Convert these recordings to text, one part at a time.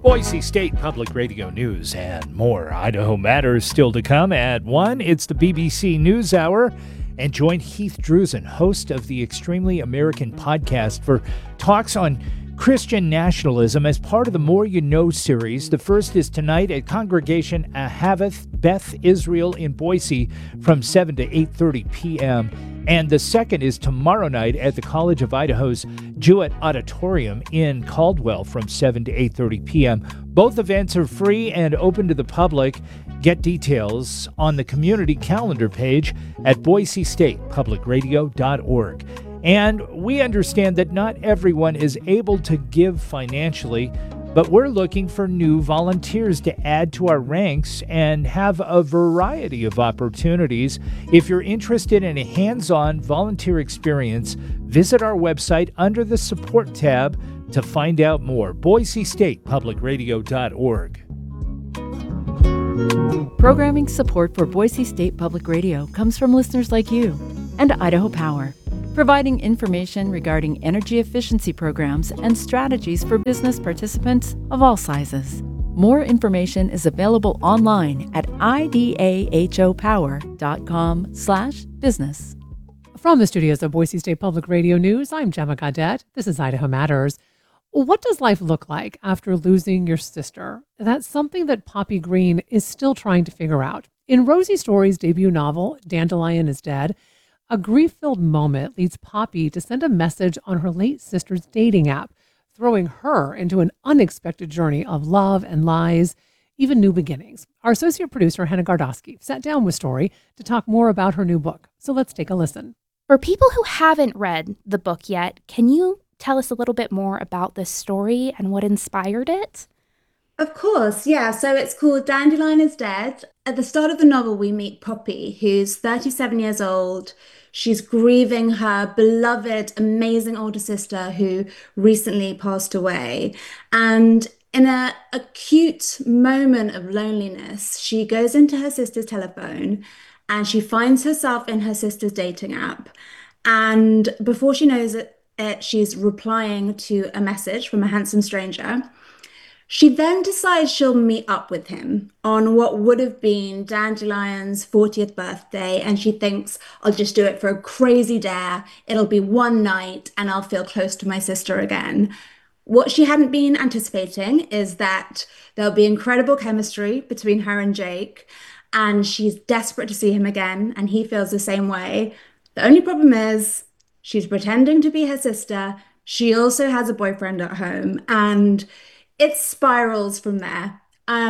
Boise State Public Radio News and more Idaho Matters still to come. At 1, it's the BBC NewsHour. And join Heath Drusen, host of the Extremely American podcast, for talks on Christian nationalism as part of the More You Know series. The first is tonight at Congregation Ahavath Beth Israel in Boise from 7 to 8:30 p.m. And the second is tomorrow night at the College of Idaho's Jewett Auditorium in Caldwell from 7 to 8:30 p.m. Both events are free and open to the public. Get details on the community calendar page at boisestatepublicradio.org. And we understand that not everyone is able to give financially, but we're looking for new volunteers to add to our ranks and have a variety of opportunities. If you're interested in a hands-on volunteer experience, visit our website under the support tab to find out more. boisestatepublicradio.org. Programming support for Boise State Public Radio comes from listeners like you and Idaho Power, providing information regarding energy efficiency programs and strategies for business participants of all sizes. More information is available online at idahopower.com/business. From the studios of Boise State Public Radio News, I'm Gemma Gaudette. This is Idaho Matters. What does life look like after losing your sister? That's something that Poppy Green is still trying to figure out. In Rosie Story's debut novel, Dandelion is Dead, a grief-filled moment leads Poppy to send a message on her late sister's dating app, throwing her into an unexpected journey of love and lies, even new beginnings. Our associate producer, Hannah Gardosky, sat down with Story to talk more about her new book. So let's take a listen. For people who haven't read the book yet, can you tell us a little bit more about this story and what inspired it? Of course, yeah. So it's called Dandelion is Dead. At the start of the novel, we meet Poppy, who's 37 years old. She's grieving her beloved, amazing older sister who recently passed away. And in an acute moment of loneliness, she goes into her sister's telephone and she finds herself in her sister's dating app. And before she knows it, she's replying to a message from a handsome stranger. She then decides she'll meet up with him on what would have been Dandelion's 40th birthday, and she thinks, I'll just do it for a crazy dare. It'll be one night and I'll feel close to my sister again. What she hadn't been anticipating is that there'll be incredible chemistry between her and Jake, and she's desperate to see him again, and he feels the same way. The only problem is she's pretending to be her sister. She also has a boyfriend at home, and it spirals from there.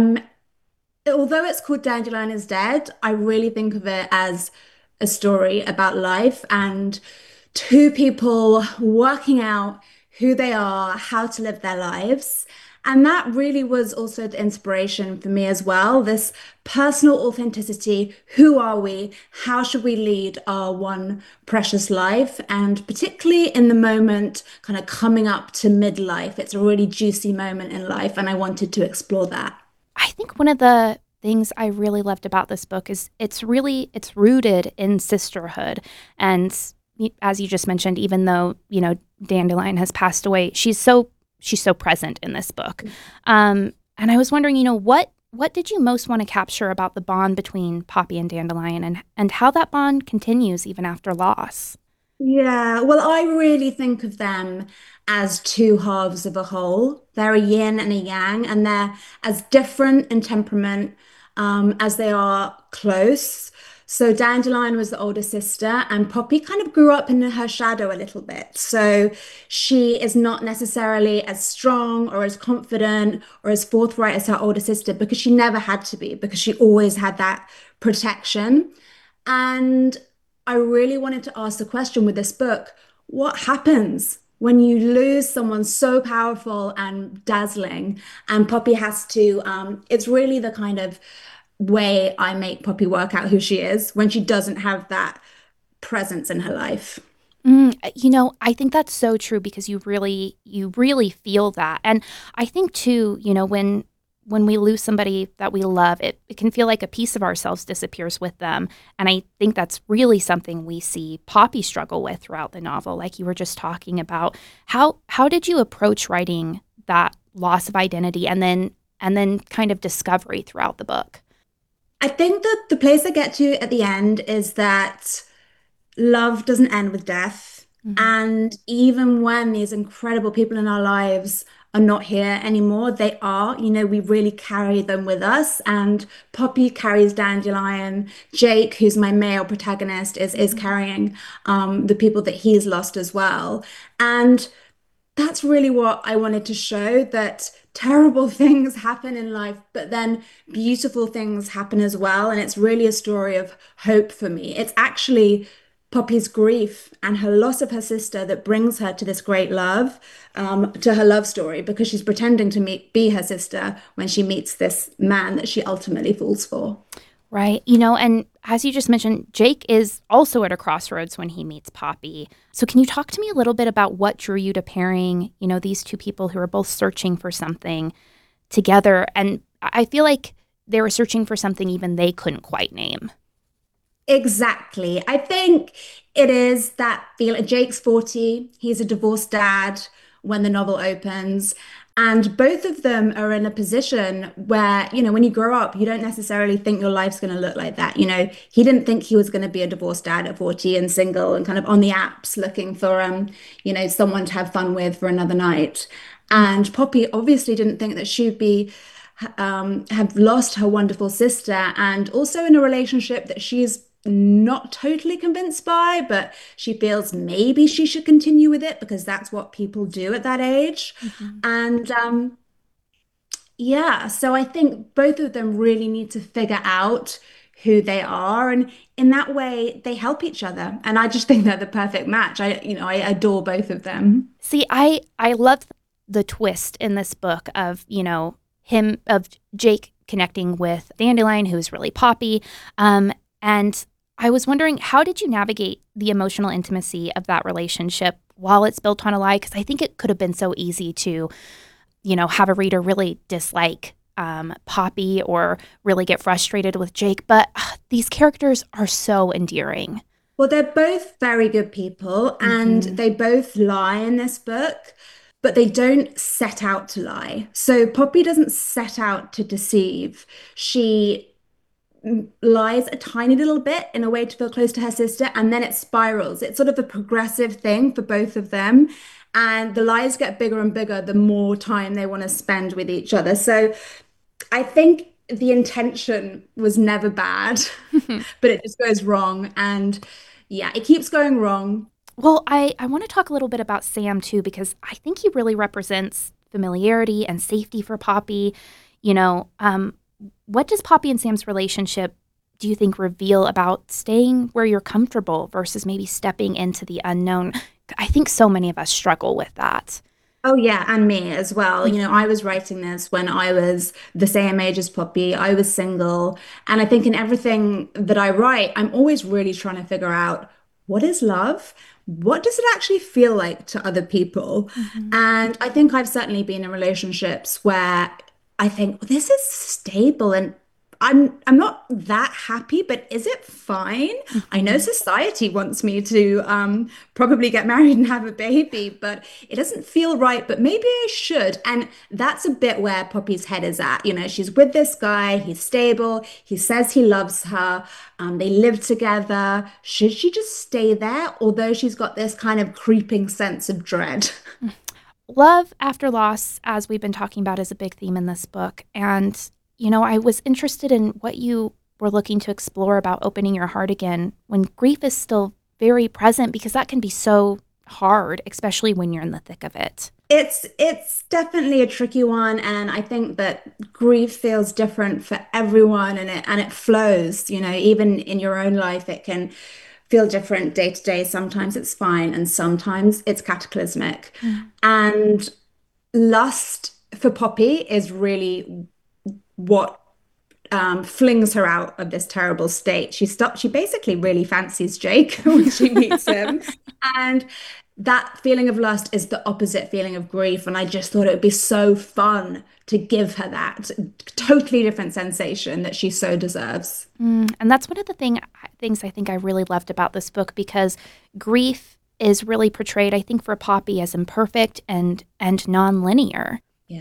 Although it's called Dandelion is Dead, I really think of it as a story about life and two people working out who they are, how to live their lives. And that really was also the inspiration for me as well. This personal authenticity. Who are we? How should we lead our one precious life? And particularly in the moment, kind of coming up to midlife, it's a really juicy moment in life. And I wanted to explore that. I think one of the things I really loved about this book is it's rooted in sisterhood. And as you just mentioned, even though, Dandelion has passed away, she's so present in this book. And I was wondering, what did you most want to capture about the bond between Poppy and Dandelion and how that bond continues even after loss? Yeah, well, I really think of them as two halves of a whole. They're a yin and a yang, and they're as different in temperament as they are close. So Dandelion was the older sister, and Poppy kind of grew up in her shadow a little bit. So she is not necessarily as strong or as confident or as forthright as her older sister because she never had to be, because she always had that protection. And I really wanted to ask the question with this book, what happens when you lose someone so powerful and dazzling? And Poppy has to, it's really the kind of way I make Poppy work out who she is when she doesn't have that presence in her life. I think that's so true because you really feel that. And I think too, when we lose somebody that we love, it can feel like a piece of ourselves disappears with them. And I think that's really something we see Poppy struggle with throughout the novel, like you were just talking about. How did you approach writing that loss of identity and then kind of discovery throughout the book. I think that the place I get to at the end is that love doesn't end with death. And even when these incredible people in our lives are not here anymore, they are, we really carry them with us. And Poppy carries Dandelion. Jake, who's my male protagonist, is carrying the people that he's lost as well. And that's really what I wanted to show, that terrible things happen in life, but then beautiful things happen as well. And it's really a story of hope for me. It's actually Poppy's grief and her loss of her sister that brings her to this great love, to her love story, because she's pretending to be her sister when she meets this man that she ultimately falls for. Right. And as you just mentioned, Jake is also at a crossroads when he meets Poppy. So can you talk to me a little bit about what drew you to pairing, these two people who are both searching for something together? And I feel like they were searching for something even they couldn't quite name. Exactly. I think it is that feeling. Jake's 40. He's a divorced dad when the novel opens. And both of them are in a position where, when you grow up, you don't necessarily think your life's going to look like that. He didn't think he was going to be a divorced dad at 40 and single and kind of on the apps looking for, someone to have fun with for another night. And Poppy obviously didn't think that she'd be have lost her wonderful sister, and also in a relationship that she's not totally convinced by, but she feels maybe she should continue with it because that's what people do at that age. And so I think both of them really need to figure out who they are, and in that way they help each other. And I just think they're the perfect match. I adore both of them. See, I love the twist in this book of Jake connecting with Dandelion, who's really Poppy. And I was wondering, how did you navigate the emotional intimacy of that relationship while it's built on a lie? Because I think it could have been so easy to, have a reader really dislike Poppy or really get frustrated with Jake. But these characters are so endearing. Well, they're both very good people, and they both lie in this book, but they don't set out to lie. So Poppy doesn't set out to deceive. She lies a tiny little bit in a way to feel close to her sister, and then it spirals. It's sort of a progressive thing for both of them, and the lies get bigger and bigger the more time they want to spend with each other. So I think the intention was never bad, but it just goes wrong, and it keeps going wrong. Well, I want to talk a little bit about Sam too, because I think he really represents familiarity and safety for Poppy. What does Poppy and Sam's relationship, do you think, reveal about staying where you're comfortable versus maybe stepping into the unknown? I think so many of us struggle with that. Oh, yeah, and me as well. I was writing this when I was the same age as Poppy. I was single. And I think in everything that I write, I'm always really trying to figure out, what is love? What does it actually feel like to other people? And I think I've certainly been in relationships where I think, well, this is stable and I'm not that happy, but is it fine? I know society wants me to probably get married and have a baby, but it doesn't feel right, but maybe I should. And that's a bit where Poppy's head is at. She's with this guy, he's stable, he says he loves her, they live together. Should she just stay there? Although she's got this kind of creeping sense of dread. Love after loss, as we've been talking about, is a big theme in this book. And I was interested in what you were looking to explore about opening your heart again when grief is still very present, because that can be so hard, especially when you're in the thick of it. It's definitely a tricky one, and I think that grief feels different for everyone, and it flows. Even in your own life, it can feel different day to day. Sometimes it's fine, and sometimes it's cataclysmic. And lust for Poppy is really what flings her out of this terrible state. She basically really fancies Jake when she meets him. And that feeling of lust is the opposite feeling of grief. And I just thought it would be so fun to give her that totally different sensation that she so deserves. And that's one of the things I think I really loved about this book, because grief is really portrayed, I think, for Poppy as imperfect and non-linear. Yeah.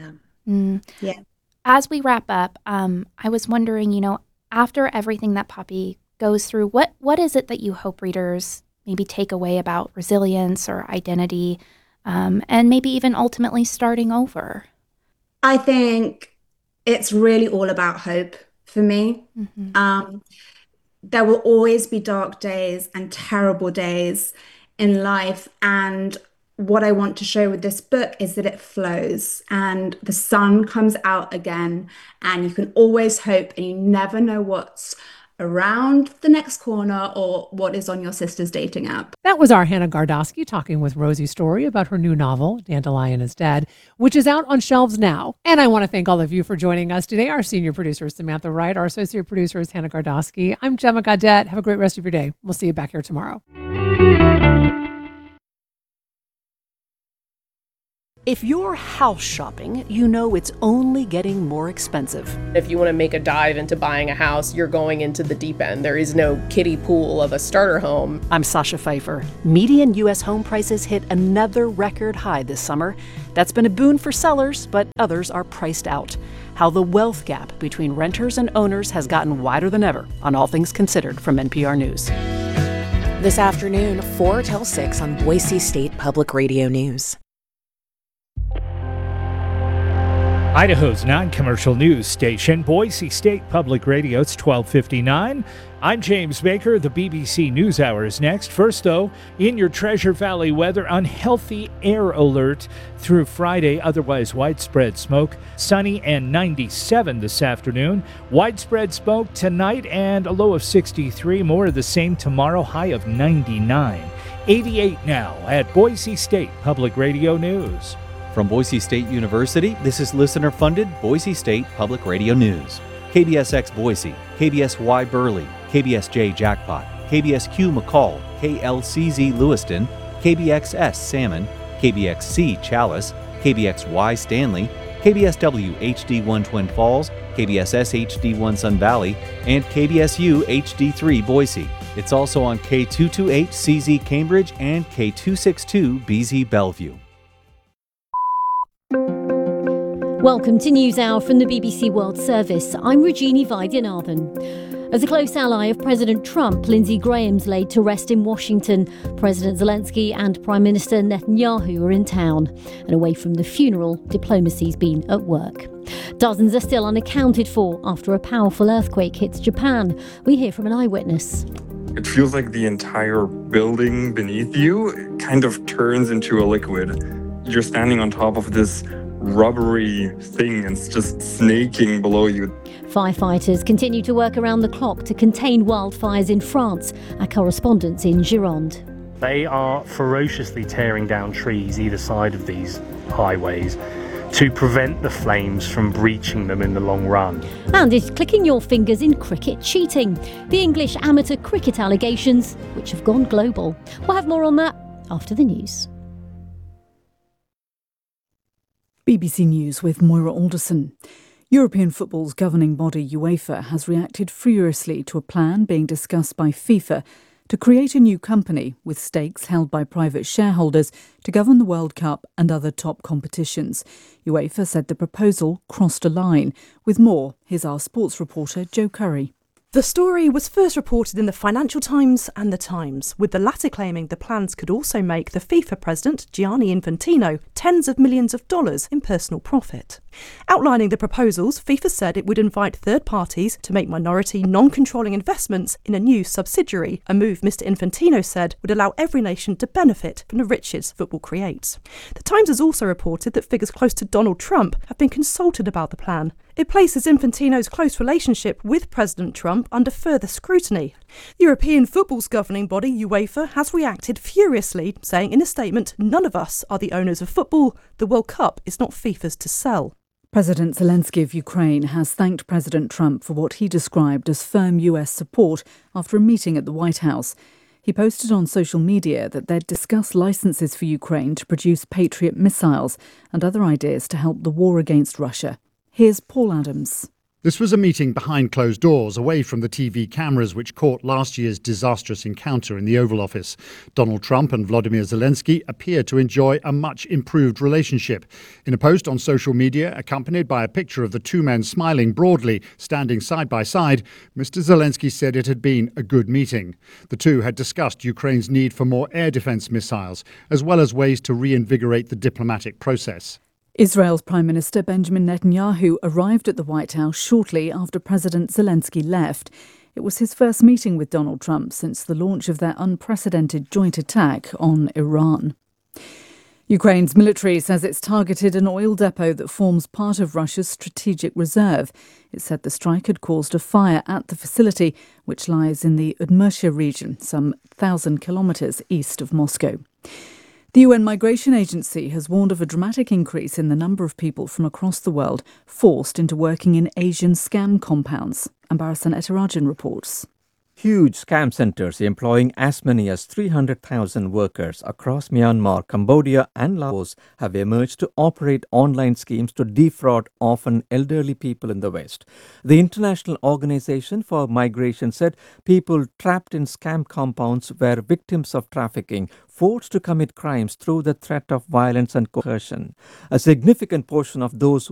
Yeah. As we wrap up, I was wondering, after everything that Poppy goes through, what is it that you hope readers maybe take away about resilience or identity, and maybe even ultimately starting over? I think it's really all about hope for me. Um, there will always be dark days and terrible days in life. And what I want to show with this book is that it flows and the sun comes out again, and you can always hope, and you never know what's around the next corner or what is on your sister's dating app. That was our Hannah Gardosky talking with Rosie Story about her new novel, Dandelion is Dead, which is out on shelves now. And I want to thank all of you for joining us today. Our senior producer is Samantha Wright. Our associate producer is Hannah Gardosky. I'm Gemma Gaudette. Have a great rest of your day. We'll see you back here tomorrow. If you're house shopping, you know it's only getting more expensive. If you want to make a dive into buying a house, you're going into the deep end. There is no kiddie pool of a starter home. I'm Sasha Pfeiffer. Median U.S. home prices hit another record high this summer. That's been a boon for sellers, but others are priced out. How the wealth gap between renters and owners has gotten wider than ever on All Things Considered from NPR News. This afternoon, 4 till 6 on Boise State Public Radio News. Idaho's non-commercial news station, Boise State Public Radio. It's 12:59. I'm James Baker. The BBC NewsHour is next. First, though, in your Treasure Valley weather, unhealthy air alert through Friday, otherwise widespread smoke. Sunny and 97 this afternoon. Widespread smoke tonight and a low of 63. More of the same tomorrow, high of 99. 88 now at Boise State Public Radio News. From Boise State University, this is listener-funded Boise State Public Radio News. KBSX Boise, KBSY Burley, KBSJ Jackpot, KBSQ McCall, KLCZ Lewiston, KBXS Salmon, KBXC Chalice, KBXY Stanley, KBSW HD1 Twin Falls, KBSS HD1 Sun Valley, and KBSU HD3 Boise. It's also on K228 CZ Cambridge and K262 BZ Bellevue. Welcome to NewsHour from the BBC World Service. I'm Regini Vaidyanathan. As a close ally of President Trump, Lindsey Graham's laid to rest in Washington. President Zelensky and Prime Minister Netanyahu are in town. And away from the funeral, diplomacy's been at work. Dozens are still unaccounted for after a powerful earthquake hits Japan. We hear from an eyewitness. It feels like the entire building beneath you kind of turns into a liquid. You're standing on top of this rubbery thing, and it's just snaking below you. Firefighters continue to work around the clock to contain wildfires in France. Our correspondent's in Gironde. They are ferociously tearing down trees either side of these highways to prevent the flames from breaching them in the long run. And is clicking your fingers in cricket cheating? The English amateur cricket allegations, which have gone global. We'll have more on that after the news. BBC News with Moira Alderson. European football's governing body UEFA has reacted furiously to a plan being discussed by FIFA to create a new company with stakes held by private shareholders to govern the World Cup and other top competitions. UEFA said the proposal crossed a line. With more, here's our sports reporter Joe Curry. The story was first reported in the Financial Times and The Times, with the latter claiming the plans could also make the FIFA president, Gianni Infantino, tens of millions of dollars in personal profit. Outlining the proposals, FIFA said it would invite third parties to make minority, non-controlling investments in a new subsidiary, a move Mr Infantino said would allow every nation to benefit from the riches football creates. The Times has also reported that figures close to Donald Trump have been consulted about the plan. It places Infantino's close relationship with President Trump under further scrutiny. European football's governing body, UEFA, has reacted furiously, saying in a statement, "None of us are the owners of football. The World Cup is not FIFA's to sell." President Zelensky of Ukraine has thanked President Trump for what he described as firm US support after a meeting at the White House. He posted on social media that they'd discuss licenses for Ukraine to produce Patriot missiles and other ideas to help the war against Russia. Here's Paul Adams. This was a meeting behind closed doors, away from the TV cameras which caught last year's disastrous encounter in the Oval Office. Donald Trump and Volodymyr Zelensky appear to enjoy a much improved relationship. In a post on social media, accompanied by a picture of the two men smiling broadly, standing side by side, Mr. Zelensky said it had been a good meeting. The two had discussed Ukraine's need for more air defense missiles, as well as ways to reinvigorate the diplomatic process. Israel's Prime Minister Benjamin Netanyahu arrived at the White House shortly after President Zelensky left. It was his first meeting with Donald Trump since the launch of their unprecedented joint attack on Iran. Ukraine's military says it's targeted an oil depot that forms part of Russia's strategic reserve. It said the strike had caused a fire at the facility, which lies in the Udmurtia region, some 1,000 kilometres east of Moscow. The UN Migration Agency has warned of a dramatic increase in the number of people from across the world forced into working in Asian scam compounds. Ambarasan Etarajan reports. Huge scam centers employing as many as 300,000 workers across Myanmar, Cambodia and Laos have emerged to operate online schemes to defraud often elderly people in the West. The International Organization for Migration said people trapped in scam compounds were victims of trafficking, forced to commit crimes through the threat of violence and coercion. A significant portion of those